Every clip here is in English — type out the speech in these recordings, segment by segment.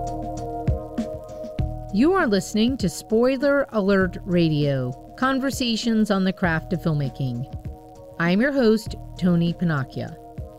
You are listening to Spoiler Alert Radio, conversations on the craft of filmmaking. I'm your host, Tony Panacchia.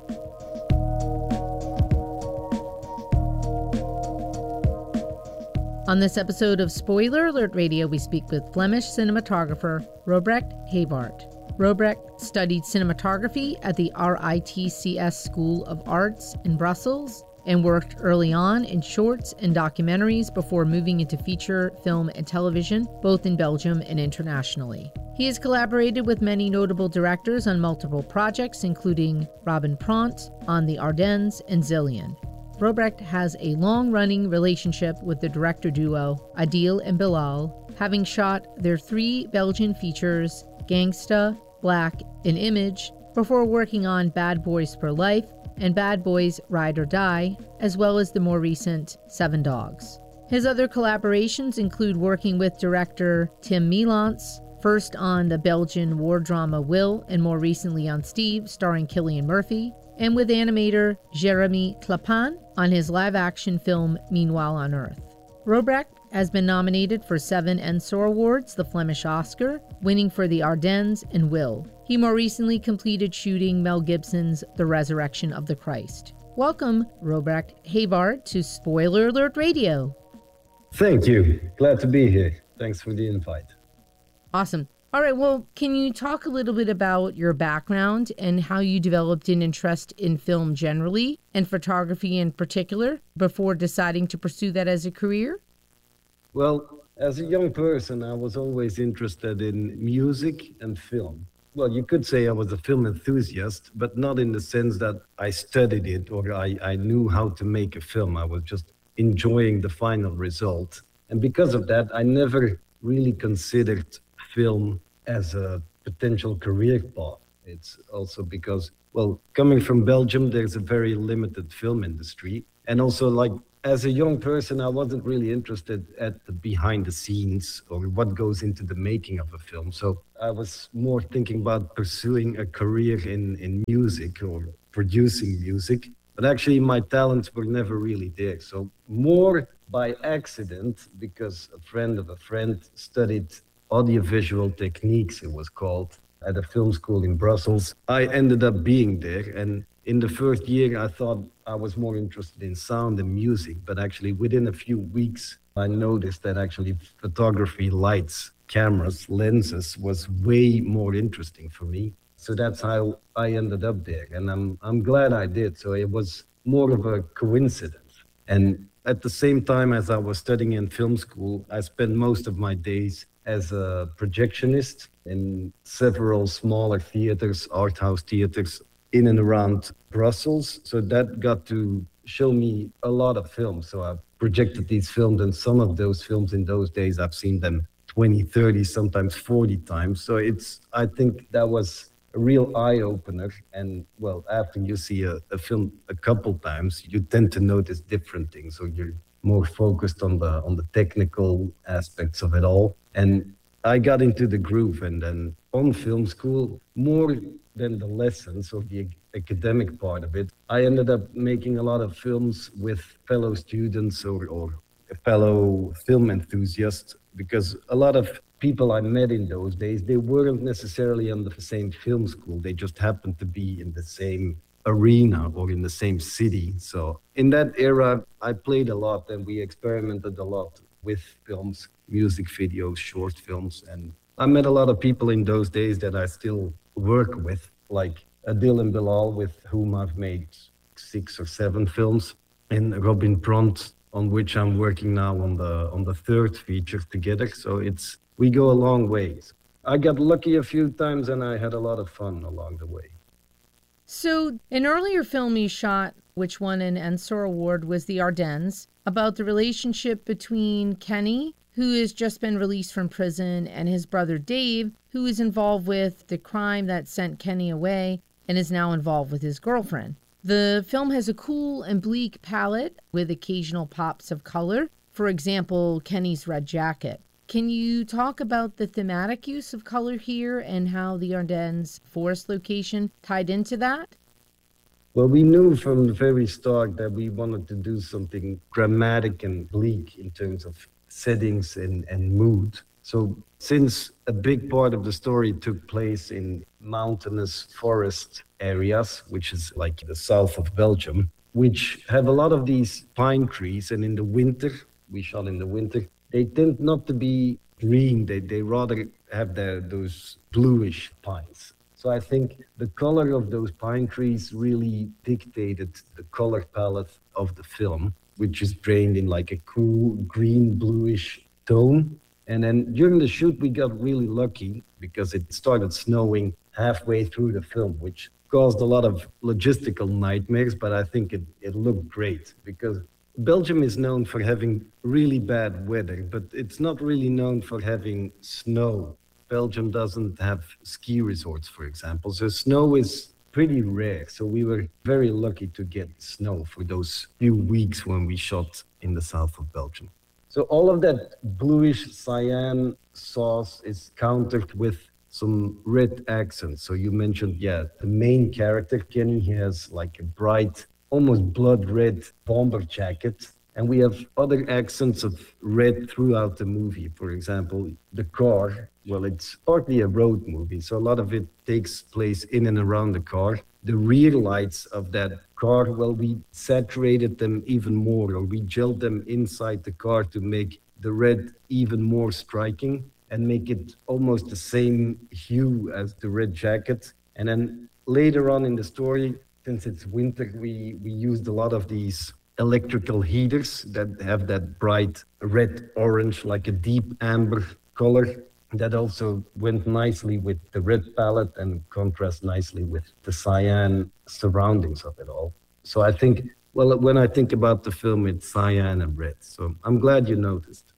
On this episode of Spoiler Alert Radio, we speak with Flemish cinematographer Robrecht Haevaert. Robrecht studied cinematography at the RITCS School of Arts in Brussels and worked early on in shorts and documentaries before moving into feature, film, and television, both in Belgium and internationally. He has collaborated with many notable directors on multiple projects, including Robin Pront on the Ardennes and Zillion. Robrecht has a long-running relationship with the director duo Adil and Bilal, having shot their 3 Belgian features, Gangsta, Black, and Image, before working on Bad Boys for Life and Bad Boys Ride or Die, as well as the more recent Seven Dogs. His other collaborations include working with director Tim Milans, first on the Belgian war drama Will, and more recently on Steve, starring Cillian Murphy, and with animator Jeremy Clapin on his live-action film Meanwhile on Earth. Robrecht has been nominated for 7 Ensor Awards, the Flemish Oscar, winning for the Ardennes and Will. He more recently completed shooting Mel Gibson's The Resurrection of the Christ. Welcome, Robrecht Haevaert, to Spoiler Alert Radio. Thank you. Glad to be here. Thanks for the invite. Awesome. All right, well, can you talk a little bit about your background and how you developed an interest in film generally and photography in particular before deciding to pursue that as a career? Well, as a young person, I was always interested in music and film. Well, you could say I was a film enthusiast, but not in the sense that I studied it or I knew how to make a film. I was just enjoying the final result. And because of that, I never really considered film as a potential career path. It's also because, well, coming from Belgium, there's a very limited film industry. And also, like, as a young person, I wasn't really interested at the behind the scenes or what goes into the making of a film. So I was more thinking about pursuing a career in music or producing music. But actually, my talents were never really there. So more by accident, because a friend of a friend studied audiovisual techniques, it was called, at a film school in Brussels. I ended up being there, and in the first year I thought I was more interested in sound and music, but actually within a few weeks I noticed that actually photography, lights, cameras, lenses was way more interesting for me. So that's how I ended up there, and I'm glad I did. So it was more of a coincidence. And at the same time as I was studying in film school, I spent most of my days as a projectionist in several smaller theaters, art house theaters in and around Brussels. So that got to show me a lot of films. So I've projected these films, and some of those films in those days, I've seen them 20, 30, sometimes 40 times. So I think that was a real eye-opener. And well, after you see a film a couple times, you tend to notice different things. So you're more focused on the technical aspects of it all. And I got into the groove, and then on film school, more than the lessons or the academic part of it, I ended up making a lot of films with fellow students or fellow film enthusiasts, because a lot of people I met in those days, they weren't necessarily on the same film school. They just happened to be in the same arena or in the same city. So in that era, I played a lot and we experimented a lot with films, music videos, short films. And I met a lot of people in those days that I still work with, like Adil and Bilal, with whom I've made 6 or 7 films, and Robin Pront, on which I'm working now on the 3rd feature together. So we go a long ways. I got lucky a few times and I had a lot of fun along the way. So an earlier film you shot, which won an Ensor Award, was The Ardennes, about the relationship between Kenny, who has just been released from prison, and his brother Dave, who is involved with the crime that sent Kenny away and is now involved with his girlfriend. The film has a cool and bleak palette with occasional pops of color. For example, Kenny's red jacket. Can you talk about the thematic use of color here and how the Ardennes forest location tied into that? Well, we knew from the very start that we wanted to do something dramatic and bleak in terms of settings and mood. So, since a big part of the story took place in mountainous forest areas, which is like the south of Belgium, which have a lot of these pine trees, and in the winter, we shot in the winter, they tend not to be green, they rather have those bluish pines. So I think the color of those pine trees really dictated the color palette of the film, which is drained in like a cool green bluish tone. And then during the shoot, we got really lucky because it started snowing halfway through the film, which caused a lot of logistical nightmares, but I think it looked great because Belgium is known for having really bad weather, but it's not really known for having snow. Belgium doesn't have ski resorts, for example, so snow is pretty rare. So we were very lucky to get snow for those few weeks when we shot in the south of Belgium. So all of that bluish cyan sauce is countered with some red accents. So you mentioned, yeah, the main character, Kenny, he has like a bright, almost blood red bomber jacket. And we have other accents of red throughout the movie. For example, the car, well, it's partly a road movie, so a lot of it takes place in and around the car. The rear lights of that car, well, we saturated them even more, or we gelled them inside the car to make the red even more striking and make it almost the same hue as the red jacket. And then later on in the story, since it's winter, we used a lot of these electrical heaters that have that bright red orange, like a deep amber color. That also went nicely with the red palette and contrasts nicely with the cyan surroundings of it all. So I think, well, when I think about the film, it's cyan and red. So I'm glad you noticed.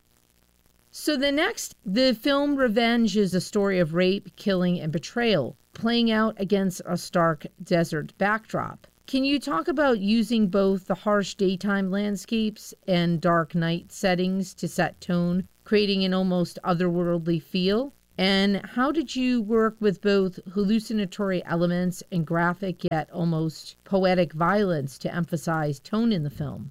So the film Revenge is a story of rape, killing, and betrayal, playing out against a stark desert backdrop. Can you talk about using both the harsh daytime landscapes and dark night settings to set tone, creating an almost otherworldly feel? And how did you work with both hallucinatory elements and graphic yet almost poetic violence to emphasize tone in the film?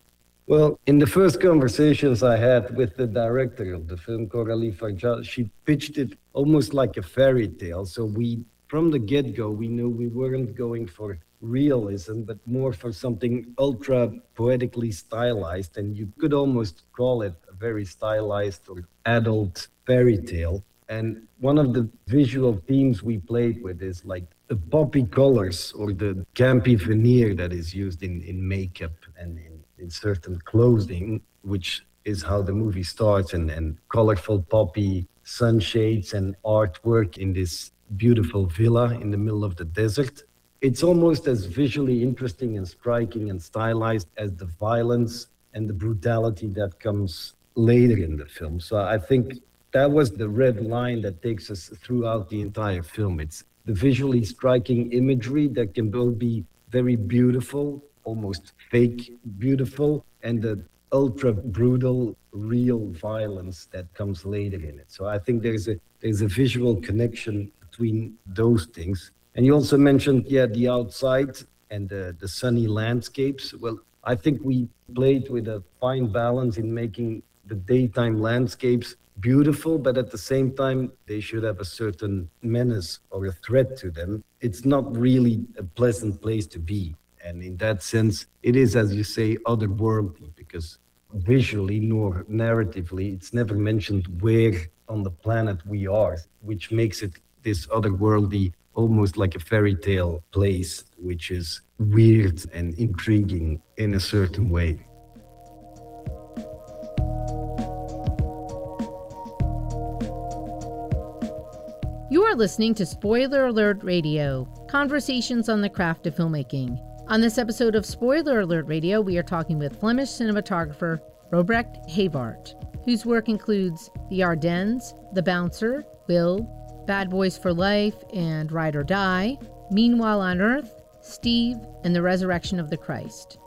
Well, in the first conversations I had with the director of the film, Coralie Farjad, she pitched it almost like a fairy tale. So from the get-go, we knew we weren't going for realism, but more for something ultra poetically stylized. And you could almost call it a very stylized or adult fairy tale. And one of the visual themes we played with is like the poppy colors or the campy veneer that is used in makeup and in certain clothing, which is how the movie starts, and colorful poppy sunshades and artwork in this beautiful villa in the middle of the desert. It's almost as visually interesting and striking and stylized as the violence and the brutality that comes later in the film. So I think that was the red line that takes us throughout the entire film. It's the visually striking imagery that can both be very beautiful, almost fake beautiful, and the ultra brutal, real violence that comes later in it. So I think there's a visual connection between those things. And you also mentioned, the outside and the sunny landscapes. Well, I think we played with a fine balance in making the daytime landscapes beautiful, but at the same time, they should have a certain menace or a threat to them. It's not really a pleasant place to be. And in that sense, it is, as you say, otherworldly, because visually nor narratively, it's never mentioned where on the planet we are, which makes it this otherworldly, almost like a fairy tale place, which is weird and intriguing in a certain way. You are listening to Spoiler Alert Radio, conversations on the craft of filmmaking. On this episode of Spoiler Alert Radio, we are talking with Flemish cinematographer Robrecht Havart, whose work includes The Ardennes, The Bouncer, Will, Bad Boys for Life, and Ride or Die, Meanwhile on Earth, Steve, and The Resurrection of the Christ.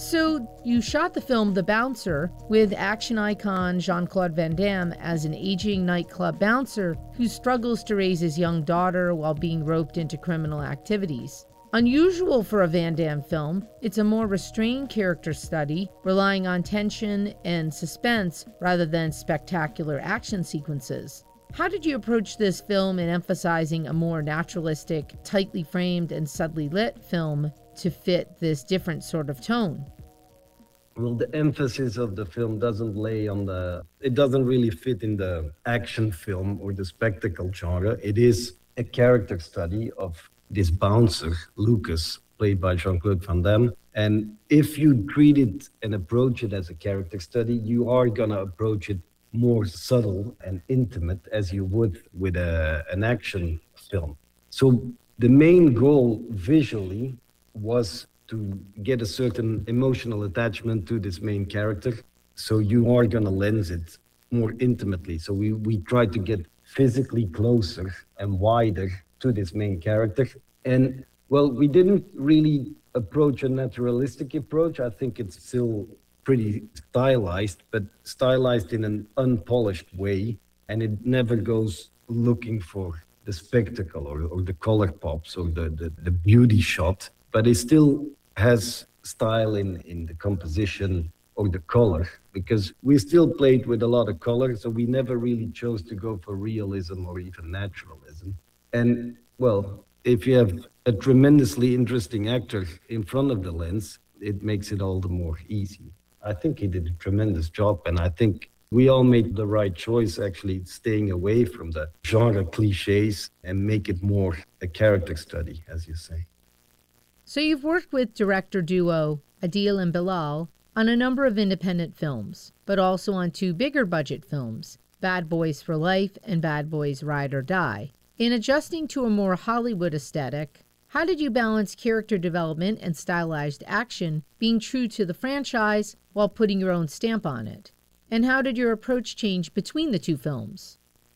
So you shot the film The Bouncer with action icon Jean-Claude Van Damme as an aging nightclub bouncer who struggles to raise his young daughter while being roped into criminal activities. Unusual for a Van Damme film, it's a more restrained character study, relying on tension and suspense rather than spectacular action sequences. How did you approach this film in emphasizing a more naturalistic, tightly framed, and subtly lit film to fit this different sort of tone? Well, the emphasis of the film doesn't lay on it doesn't really fit in the action film or the spectacle genre. It is a character study of this bouncer, Lucas, played by Jean-Claude Van Damme. And if you treat it and approach it as a character study, you are going to approach it more subtle and intimate as you would with an action film. So the main goal visually was to get a certain emotional attachment to this main character. So you are going to lens it more intimately. So we tried to get physically closer and wider to this main character. And well, we didn't really approach a naturalistic approach. I think it's still pretty stylized, but stylized in an unpolished way. And it never goes looking for the spectacle or the color pops or the beauty shot, but it still has style in the composition or the color, because we still played with a lot of color, so we never really chose to go for realism or even naturalism. And well, if you have a tremendously interesting actor in front of the lens, it makes it all the more easy. I think he did a tremendous job, and I think we all made the right choice, actually staying away from the genre cliches and make it more a character study, as you say. So you've worked with director duo Adil and Bilal on a number of independent films, but also on two bigger budget films, Bad Boys for Life and Bad Boys Ride or Die. In adjusting to a more Hollywood aesthetic, how did you balance character development and stylized action, being true to the franchise while putting your own stamp on it? And how did your approach change between the two films?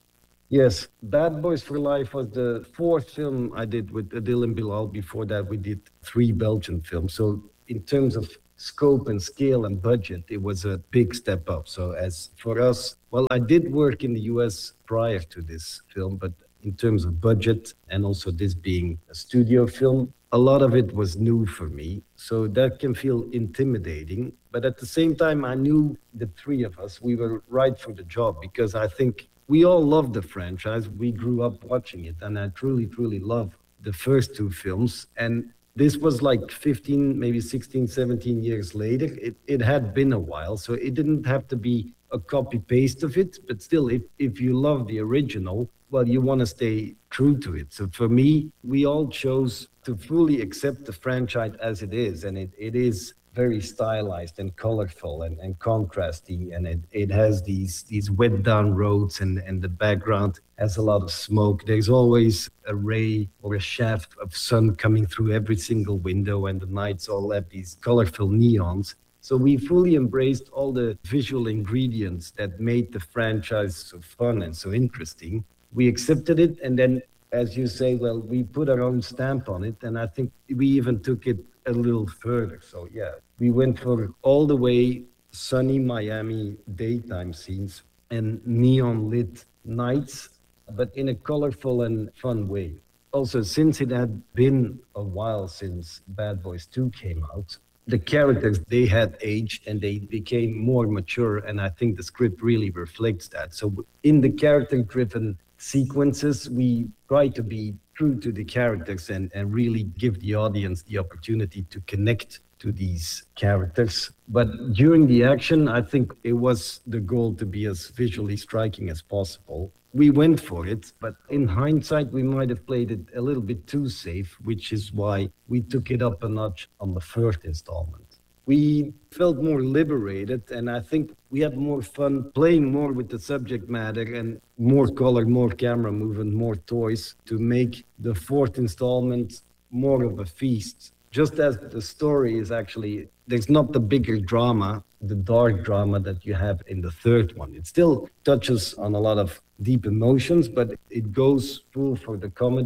Yes, Bad Boys for Life was the fourth film I did with Adil and Bilal. Before that, we did 3 Belgian films. So in terms of scope and scale and budget, it was a big step up. So as for us, well, I did work in the US prior to this film, but in terms of budget and also this being a studio film, a lot of it was new for me. So that can feel intimidating. But at the same time, I knew the 3 of us, we were right for the job, because I think we all love the franchise. We grew up watching it, and I truly, truly love the first 2 films. And this was like 15, maybe 16, 17 years later. It had been a while, so it didn't have to be a copy-paste of it. But still, if you love the original, well, you want to stay true to it. So for me, we all chose to fully accept the franchise as it is. And it is very stylized and colorful and contrasty, and it has these wet down roads, and the background has a lot of smoke. There's always a ray or a shaft of sun coming through every single window, and the nights all have these colorful neons. So we fully embraced all the visual ingredients that made the franchise so fun and so interesting. We accepted it, and then, as you say, well, we put our own stamp on it, and I think we even took it a little further. So yeah, we went for all the way sunny Miami daytime scenes and neon lit nights, but in a colorful and fun way. Also, since it had been a while since Bad Boys 2 came out, the characters, they had aged and they became more mature, and I think the script really reflects that. So in the character-driven sequences, we try to be true to the characters and really give the audience the opportunity to connect to these characters. But during the action, I think it was the goal to be as visually striking as possible. We went for it, but in hindsight, we might have played it a little bit too safe, which is why we took it up a notch on the first installment. We felt more liberated, and I think we had more fun playing more with the subject matter and more color, more camera movement, more toys to make the fourth installment more of a feast. Just as the story is actually, there's not the bigger drama, the dark drama that you have in the third one. It still touches on a lot of deep emotions, but it goes full for the comedy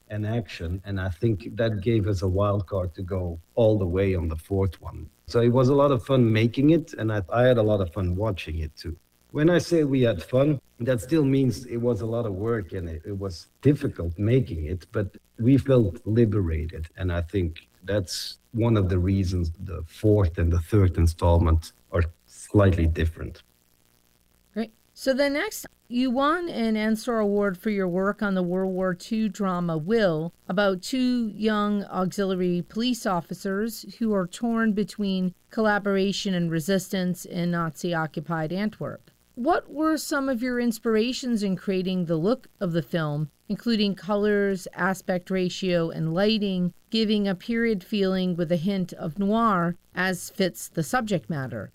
and action. And I think that gave us a wild card to go all the way on the fourth one. So it was a lot of fun making it, and I had a lot of fun watching it too. When I say we had fun, that still means it was a lot of work and it was difficult making it, but we felt liberated. And I think that's one of the reasons the fourth and the third installment are slightly different. Great. So then next, you won an Ensor Award for your work on the World War II drama Will, about two young auxiliary police officers who are torn between collaboration and resistance in Nazi-occupied Antwerp. What were some of your inspirations in creating the look of the film, including colors, aspect ratio, and lighting, giving a period feeling with a hint of noir, as fits the subject matter?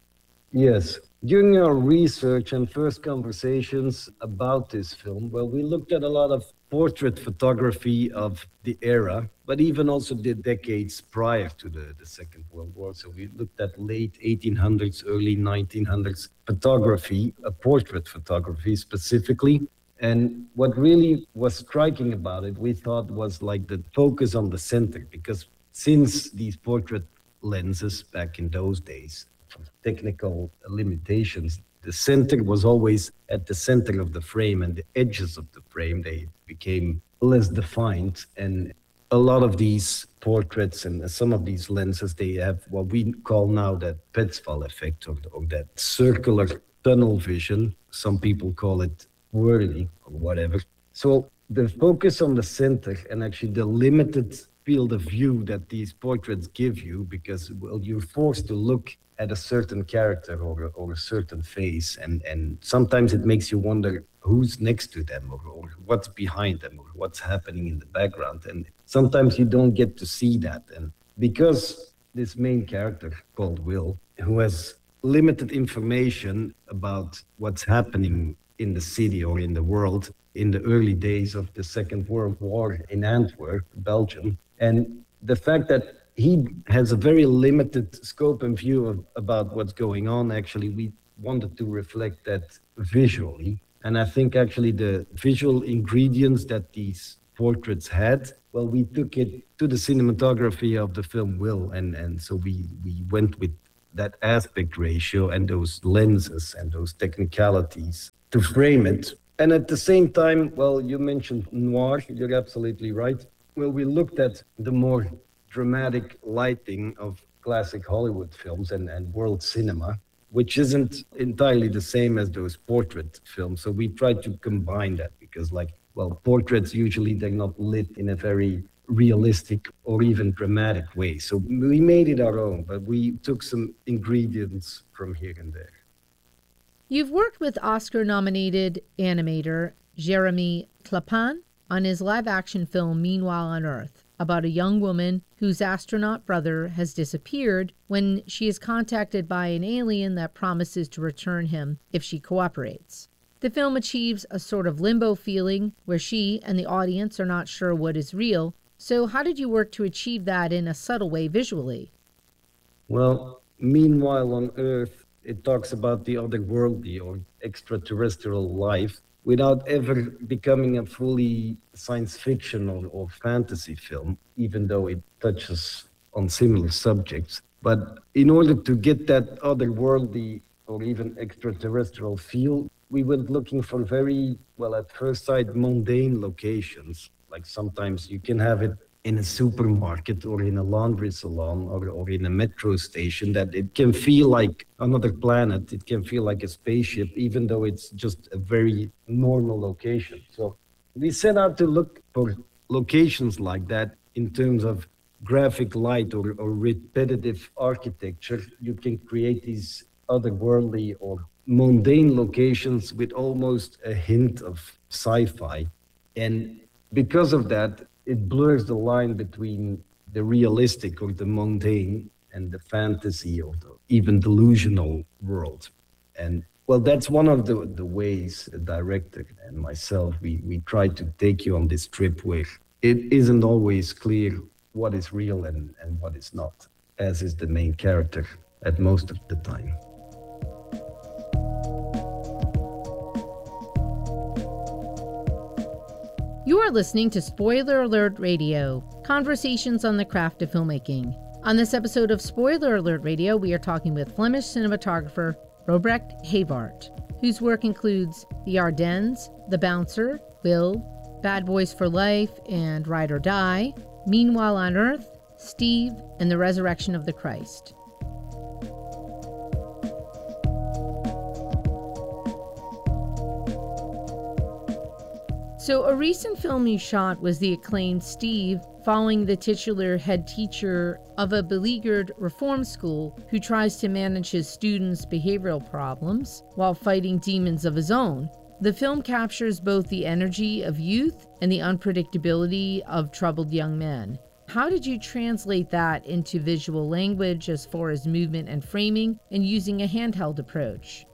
Yes. During our research and first conversations about this film, well, we looked at a lot of portrait photography of the era, but even also the decades prior to the Second World War. So we looked at late 1800s, early 1900s photography, portrait photography specifically. And what really was striking about it, we thought, was like the focus on the center, because since these portrait lenses back in those days, technical limitations, the center was always at the center of the frame, and the edges of the frame, they became less defined. And a lot of these portraits and some of these lenses, they have what we call now that Petzval effect, or that circular tunnel vision. Some people call it whirly or whatever. So the focus on the center and actually the limited field of view that these portraits give you, because, well, you're forced to look at a certain character or a certain face, and sometimes it makes you wonder who's next to them or what's behind them or what's happening in the background. And sometimes you don't get to see that. And because this main character called Will, who has limited information about what's happening in the city or in the world in the early days of the Second World War in Antwerp, Belgium, and the fact that he has a very limited scope and view about what's going on, actually, we wanted to reflect that visually. And I think actually the visual ingredients that these portraits had, well, we took it to the cinematography of the film Will. And so we went with that aspect ratio and those lenses and those technicalities to frame it. And at the same time, well, you mentioned noir, you're absolutely right. Well, we looked at the more dramatic lighting of classic Hollywood films and world cinema, which isn't entirely the same as those portrait films. So we tried to combine that because, like, well, portraits usually they're not lit in a very realistic or even dramatic way. So we made it our own, but we took some ingredients from here and there. You've worked with Oscar-nominated animator Jeremy Clapin on his live-action film Meanwhile on Earth, about a young woman whose astronaut brother has disappeared when she is contacted by an alien that promises to return him if she cooperates. The film achieves a sort of limbo feeling where she and the audience are not sure what is real. So how did you work to achieve that in a subtle way visually? Well, Meanwhile on Earth, it talks about the otherworldly or extraterrestrial life without ever becoming a fully science fiction or fantasy film, even though it touches on similar subjects. But in order to get that otherworldly or even extraterrestrial feel, we went looking for very, well, at first sight, mundane locations. Like sometimes you can have it in a supermarket or in a laundry salon or in a metro station, that it can feel like another planet. It can feel like a spaceship, even though it's just a very normal location. So we set out to look for locations like that in terms of graphic light or repetitive architecture. You can create these otherworldly or mundane locations with almost a hint of sci-fi. And because of that, it blurs the line between the realistic or the mundane and the fantasy or the even delusional world. And well, that's one of the ways the director and myself, we try to take you on this trip where it isn't always clear what is real and what is not, as is the main character at most of the time. You are listening to Spoiler Alert Radio, conversations on the craft of filmmaking. On this episode of Spoiler Alert Radio, we are talking with Flemish cinematographer Robrecht Haivart, whose work includes The Ardennes, The Bouncer, Will, Bad Boys for Life, and Ride or Die, Meanwhile on Earth, Steve, and The Resurrection of the Christ. So a recent film you shot was the acclaimed Steve, following the titular head teacher of a beleaguered reform school who tries to manage his students' behavioral problems while fighting demons of his own. The film captures both the energy of youth and the unpredictability of troubled young men. How did you translate that into visual language as far as movement and framing and using a handheld approach?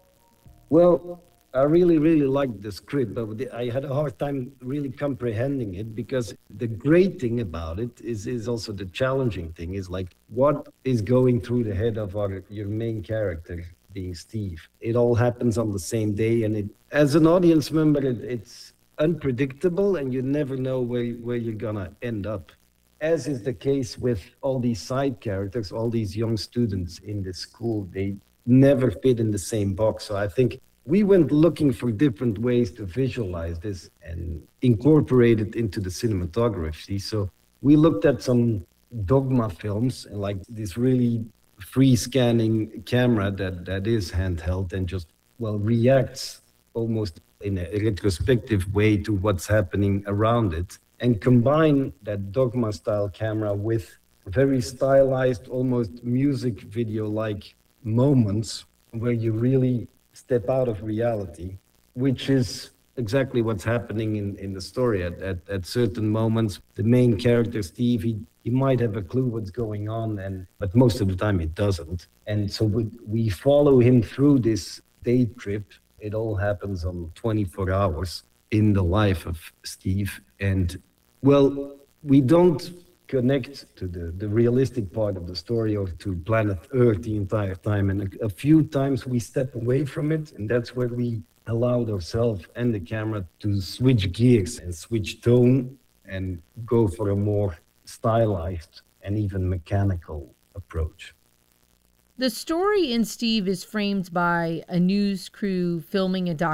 Well, I really liked the script, but I had a hard time really comprehending it, because the great thing about it is also the challenging thing, is like what is going through the head of your main character, being Steve. It all happens on the same day, and as an audience member, it's unpredictable, and you never know where you're gonna end up. As is the case with all these side characters, all these young students in the school, they never fit in the same box. So I think we went looking for different ways to visualize this and incorporate it into the cinematography. So we looked at some Dogma films, and like this really free scanning camera that is handheld and just, well, reacts almost in a retrospective way to what's happening around it, and combine that Dogma style camera with very stylized, almost music video-like moments where you really step out of reality, which is exactly what's happening in the story. At certain moments, the main character, Steve, he might have a clue what's going on, but most of the time it doesn't. And so we follow him through this day trip. It all happens on 24 hours in the life of Steve. And, well, we don't connect to the realistic part of the story or to planet Earth the entire time. And a few times we step away from it, and that's where we allowed ourselves and the camera to switch gears and switch tone and go for a more stylized and even mechanical approach. The story in Steve is framed by a news crew filming a